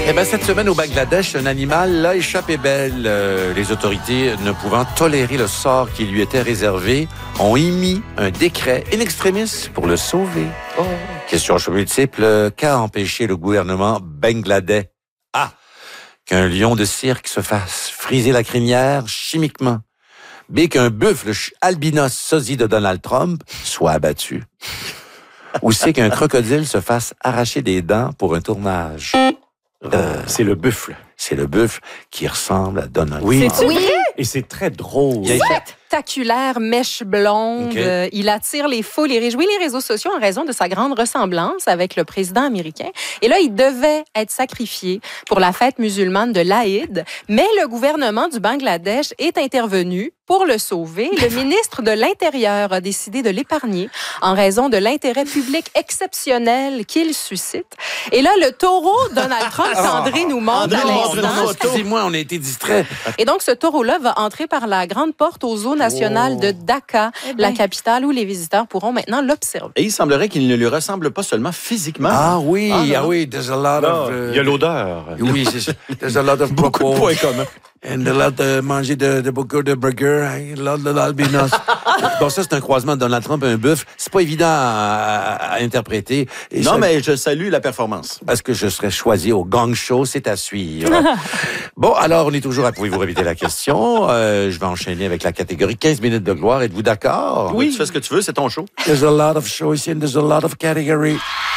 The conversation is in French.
Eh bien, cette semaine au Bangladesh, un animal l'a échappé belle. Les autorités, ne pouvant tolérer le sort qui lui était réservé, ont émis un décret in extremis pour le sauver. Oh. Question multiple, qu'a empêché le gouvernement bangladais? A. Qu'un lion de cirque se fasse friser la crinière chimiquement. B. Qu'un buffle albinos sosie de Donald Trump soit abattu. Ou C. Qu'un crocodile se fasse arracher des dents pour un tournage. C'est le buffle. C'est le buffle qui ressemble à Donald Trump. C'est vrai? Et c'est très drôle. Spectaculaire, mèche blonde. Okay. Il attire les foules et réjouit les réseaux sociaux en raison de sa grande ressemblance avec le président américain. Et là, il devait être sacrifié pour la fête musulmane de l'Aïd, mais le gouvernement du Bangladesh est intervenu pour le sauver. Le ministre de l'Intérieur a décidé de l'épargner en raison de l'intérêt public exceptionnel qu'il suscite. Et là, le taureau Donald Trump qu'André nous montre à l'instant. Excusez-moi, on a été distraits. Et donc, ce taureau-là va entrer par la grande porte au zoo national de Dhaka, la capitale où les visiteurs pourront maintenant l'observer. Et il semblerait qu'il ne lui ressemble pas seulement physiquement. Ah oui, there's a lot of... Il y a l'odeur. Oui, c'est ça. There's a lot of Beaucoup de points communs. And a lot de manger de beaucoup de burgers, hein, a lot de l'albinos. Bon, ça, c'est un croisement de Donald Trump et un buffle. C'est pas évident à interpréter. Et Non, mais je salue la performance. Parce que je serais choisi au Gang Show, c'est à suivre. Bon, alors, on est toujours à... Pouvez-vous répéter la question? Je vais enchaîner avec la catégorie 15 minutes de gloire. Êtes-vous d'accord? Oui. Tu fais ce que tu veux, c'est ton show. There's a lot of choice and there's a lot of category.